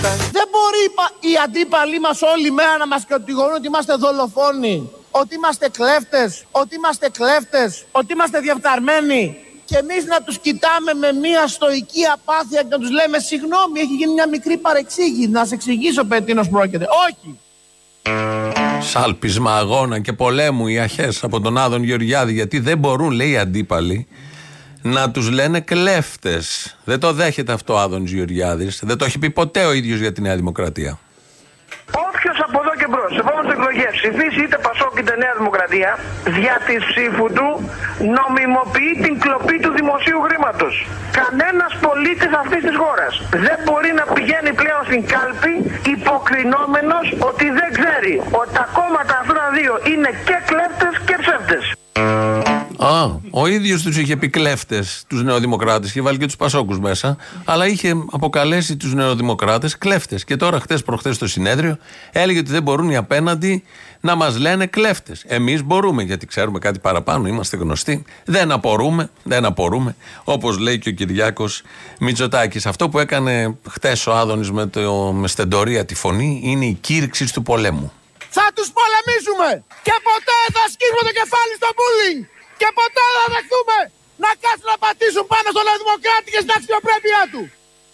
Δεν μπορεί οι αντίπαλοι μας όλη μέρα να μας κατηγορούν ότι είμαστε δολοφόνοι, ότι είμαστε κλέφτες, ότι είμαστε διεφθαρμένοι. Και εμείς να τους κοιτάμε με μια στοική απάθεια και να τους λέμε συγγνώμη, έχει γίνει μια μικρή παρεξήγηση, να σε εξηγήσω περί τίνος πρόκειται. Όχι. Σάλπισμα αγώνα και πολέμου οι αχές από τον Άδων Γεωργιάδη, γιατί δεν μπορούν, λέει, οι αντίπαλοι να τους λένε κλέφτες. Δεν το δέχεται αυτό ο Άδωνης Γεωργιάδης, δεν το έχει πει ποτέ ο ίδιος για τη Νέα Δημοκρατία. Όποιος από εδώ και μπρος, σε επόμενες εκλογές ψηφίσει είτε Πασόκ είτε Νέα Δημοκρατία, δια της ψήφου του νομιμοποιεί την κλοπή του δημοσίου χρήματος. Κανένας πολίτης αυτής της χώρας δεν μπορεί να πηγαίνει πλέον στην κάλπη υποκρινόμενος ότι δεν ξέρει ότι τα κόμματα αυτά τα δύο είναι και κλέφτες και ψεύτες. Ο ίδιος τους είχε πει κλέφτες τους νεοδημοκράτες, είχε βάλει και τους Πασόκους μέσα, αλλά είχε αποκαλέσει τους νεοδημοκράτες κλέφτες. Και τώρα, χτες προχτές στο συνέδριο, έλεγε ότι δεν μπορούν οι απέναντι να μας λένε κλέφτες. Εμείς μπορούμε, γιατί ξέρουμε κάτι παραπάνω, είμαστε γνωστοί. Δεν απορούμε, όπως λέει και ο Κυριάκος Μητσοτάκης. Αυτό που έκανε χτες ο Άδωνης με στεντορία τη φωνή είναι η κήρυξη του πολέμου. Θα τους πολεμήσουμε και ποτέ θα σκύψουμε το κεφάλι στο bullying και ποτέ θα δεχτούμε να κάτσουν να πατήσουν πάνω στον Δημοκράτη και στην αξιοπρέπειά του.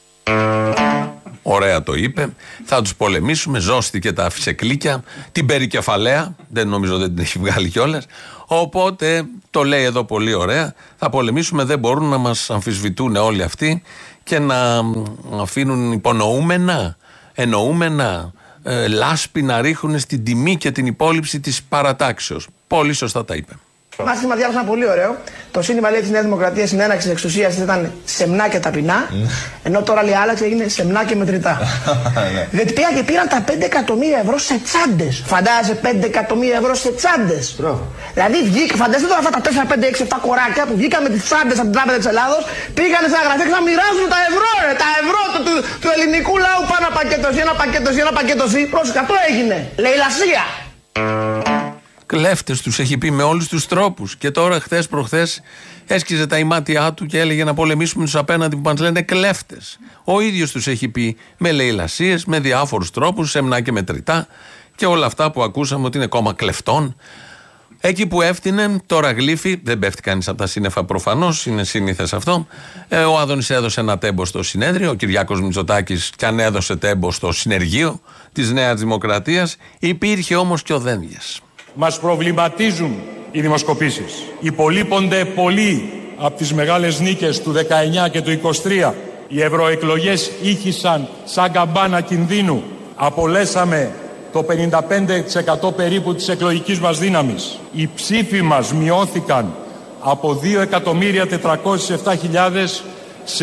Ωραία το είπε. Θα τους πολεμήσουμε. Ζώστηκε τα φυσεκλίκια, την περικεφαλαία. Δεν νομίζω δεν την έχει βγάλει κιόλας. Οπότε το λέει εδώ πολύ ωραία. Θα πολεμήσουμε. Δεν μπορούν να μας αμφισβητούν όλοι αυτοί και να αφήνουν εννοούμενα λάσπη να ρίχνουν στην τιμή και την υπόλοιψη της παρατάξεως. Πολύ σωστά τα είπε. Μάθημα διάβασα ένα πολύ ωραίο. Το σύνθημα, λέει, της Νέας Δημοκρατίας συνέναξης εξουσίας ήταν σεμνά και ταπεινά, ενώ τώρα, λέει, άλλαξε, έγινε σεμνά και μετρητά. Διότι πήραν τα 5 εκατομμύρια ευρώ σε τσάντες. Φαντάζεσαι 5 εκατομμύρια ευρώ σε τσάντες. Δηλαδή φανταστείτε τώρα αυτά τα 4, 5, 6, 7 κοράκια που βγήκαν με τις τσάντες από την Τράπεζα της Ελλάδος, πήγαν σε γραφεία και να μοιράζουν τα ευρώ, τα ευρώ του ελληνικού λαού, πάνω ένα πακέτο, πρόσεχε, αυτό έγινε. Λαιλασία. Κλέφτες τους έχει πει με όλους τους τρόπους. Και τώρα, χθες προχθές, έσκυζε τα ημάτια του και έλεγε να πολεμήσουμε τους απέναντι που μας λένε κλέφτες. Ο ίδιος τους έχει πει με λαιλασίες, με διάφορους τρόπους, σεμνά και μετρητά και όλα αυτά που ακούσαμε ότι είναι κόμμα κλεφτών. Εκεί που έφτιανε, τώρα γλύφει, δεν πέφτει κανείς από τα σύννεφα προφανώς, είναι σύνηθες αυτό. Ο Άδωνης έδωσε ένα τέμπο στο συνέδριο, ο Κυριάκος Μητσοτάκης κι αν έδωσε τέμπο στο συνεργείο της Νέας Δημοκρατίας, υπήρχε όμως και ο Δένδιας. Μας προβληματίζουν οι δημοσκοπήσεις. Υπολείπονται πολύ από τις μεγάλες νίκες του 19 και του 23. Οι ευρωεκλογές ήχησαν σαν καμπάνα κινδύνου. Απολέσαμε το 55% περίπου της εκλογικής μας δύναμης. Οι ψήφοι μας μειώθηκαν από 2.407.000 σε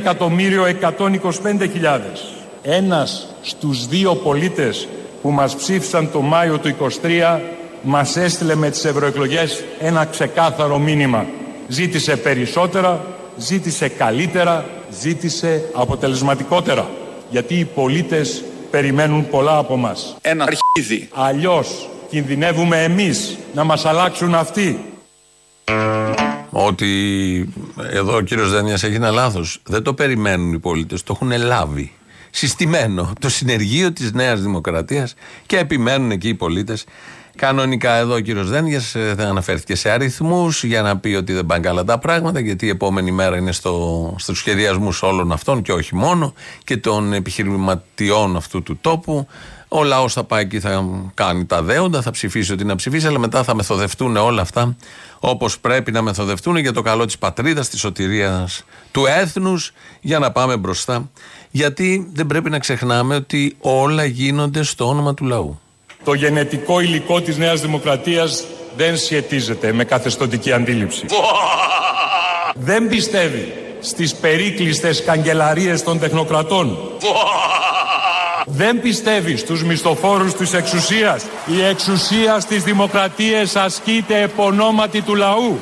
1.125.000. Ένας στους 2 πολίτες που μας ψήφισαν το Μάιο του 23 μας έστειλε με τις ευρωεκλογές ένα ξεκάθαρο μήνυμα. Ζήτησε περισσότερα, ζήτησε καλύτερα, ζήτησε αποτελεσματικότερα. Γιατί οι πολίτες περιμένουν πολλά από μας. Ένα αρχίδι. Αλλιώς κινδυνεύουμε εμείς να μας αλλάξουν αυτοί. Ότι εδώ ο κύριος Δένδιας έγινε λάθος. Δεν το περιμένουν οι πολίτες, το έχουν λάβει. Συστημένο το συνεργείο της Νέας Δημοκρατίας και επιμένουν εκεί οι πολίτες. Κανονικά εδώ ο κύριος Δένδιας δεν αναφέρθηκε σε αριθμούς για να πει ότι δεν πάνε καλά τα πράγματα, γιατί η επόμενη μέρα είναι στους σχεδιασμούς όλων αυτών και όχι μόνο και των επιχειρηματιών αυτού του τόπου. Ο λαός θα πάει εκεί, θα κάνει τα δέοντα, θα ψηφίσει ό,τι να ψηφίσει, αλλά μετά θα μεθοδευτούν όλα αυτά όπως πρέπει να μεθοδευτούν για το καλό της πατρίδας, της σωτηρίας του έθνους, για να πάμε μπροστά. Γιατί δεν πρέπει να ξεχνάμε ότι όλα γίνονται στο όνομα του λαού. Το γενετικό υλικό της Νέας Δημοκρατίας δεν σχετίζεται με καθεστωτική αντίληψη. Δεν πιστεύει στις περίκλειστες καγκελαρίες των τεχνοκρατών. Δεν πιστεύει στους μισθοφόρους της εξουσίας. Η εξουσία στις δημοκρατίες ασκείται επ' ονόματι του λαού.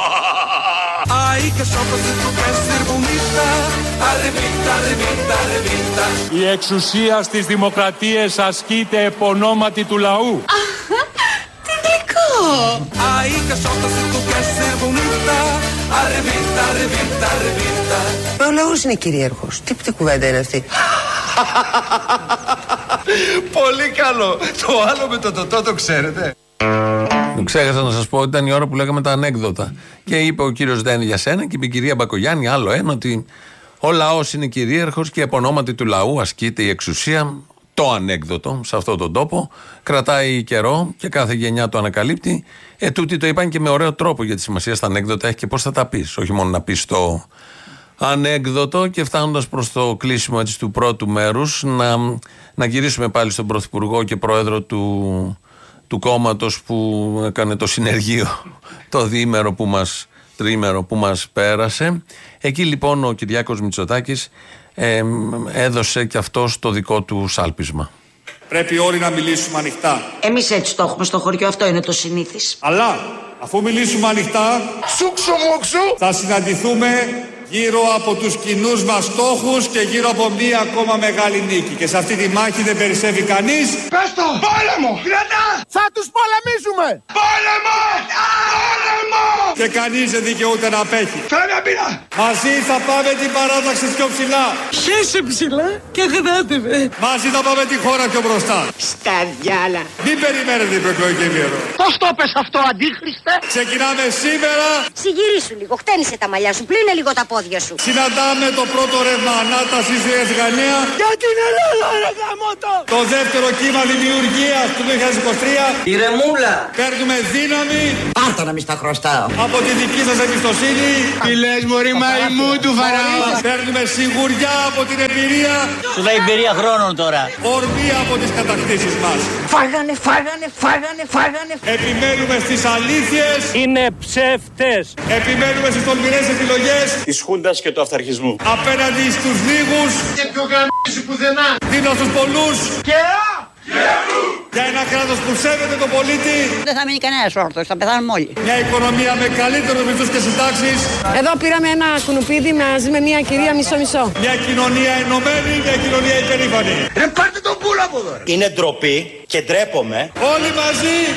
Η εξουσία στις δημοκρατίες ασκείται επ' ονόματι του λαού. Τι γλυκό! Ο λαός είναι κυρίαρχος. Τι κουβέντα είναι αυτή? Πολύ καλό. Το άλλο με το τοτό το ξέρετε? Ξέχασα να σας πω ότι ήταν η ώρα που λέγαμε τα ανέκδοτα. Και είπε ο κύριος Δένη για σένα και είπε η κυρία Μπακογιάννη άλλο ένα, ότι ο λαός είναι κυρίαρχος και από ονόματι του λαού ασκείται η εξουσία. Το ανέκδοτο σε αυτόν τον τόπο κρατάει καιρό και κάθε γενιά το ανακαλύπτει. Τούτοι το είπαν και με ωραίο τρόπο, γιατί σημασία στα ανέκδοτα έχει και πώς θα τα πεις. Όχι μόνο να πεις το ανέκδοτο. Και φτάνοντας προς το κλείσιμο έτσι του πρώτου μέρους, να γυρίσουμε πάλι στον Πρωθυπουργό και Πρόεδρο του κόμματος που έκανε το συνεργείο το διήμερο τρίμερο που μας πέρασε. Εκεί λοιπόν ο Κυριάκος Μητσοτάκης έδωσε και αυτός το δικό του σάλπισμα. Πρέπει όλοι να μιλήσουμε ανοιχτά. Εμείς έτσι το έχουμε στο χωριό, αυτό είναι το συνήθις. Αλλά αφού μιλήσουμε ανοιχτά, θα συναντηθούμε γύρω από τους κοινούς μας στόχους και γύρω από μία ακόμα μεγάλη νίκη. Και σε αυτή τη μάχη δεν περισσεύει κανείς. Πες το! Πόλεμο! Κρατά! Θα τους πολεμήσουμε! Πόλεμο! Πόλεμο! Και κανείς δεν δικαιούται να απέχει. Φέρε πίνα! Μαζί θα πάμε την παράταξη πιο ψηλά. Χέσε ψηλά και γράτε με. Μαζί θα πάμε τη χώρα πιο μπροστά. Στα διάλα. Μην περιμένετε την προεκλογική ημέρα. Πώς το πες αυτό, αντίχριστε? Ξεκινάμε σήμερα. Συγυρίσου λίγο, χτένισε τα μαλλιά σου, πλύνε λίγο τα πόδια σου. Συναντάμε το πρώτο ρεύμα ανάτασης στη Γαλλία. Για την Ελλάδα, ρε γαμώτο! Το δεύτερο κύμα δημιουργίας του 2023. Ηρεμούλα! Παίρνουμε δύναμη. Πάρτα να μη στα χρωστάω. Από τη δική σας εμπιστοσύνη. Τι λες μωρή μαϊμού του Φαραώ? Παίρνουμε σιγουριά από την εμπειρία. Σου λέει εμπειρία χρόνων τώρα. Ορμή από τις κατακτήσεις μας. Φάγανε. Επιμένουμε στις αλήθειες. Είναι ψεύτες. Επιμένουμε στις τολμηρές επιλογές Της Χούντας και του αυταρχισμού. απέναντι στους λίγους. Και πιο γαμίσει πουθενά. Δίνω στους πολλούς. Και Για ένα κράτος που σέβεται τον πολίτη. Δεν θα μείνει κανένας όρθος, θα πεθάνουμε όλοι. Μια οικονομία με καλύτερους μισθούς και συντάξεις. Εδώ πήραμε ένα κουνουπίδι μαζί με μια κυρία μισό-μισό. Μια κοινωνία ενωμένη, μια κοινωνία υπερήφανη. πάρτε τον πουλ από εδώ. Είναι ντροπή και ντρέπομαι. Όλοι μαζί